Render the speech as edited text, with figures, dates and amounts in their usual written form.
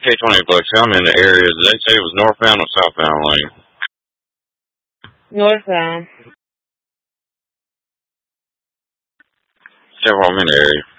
K-20 Flex, I'm in the area. Did they say it was northbound or southbound lane? Northbound. Several, I'm in the area.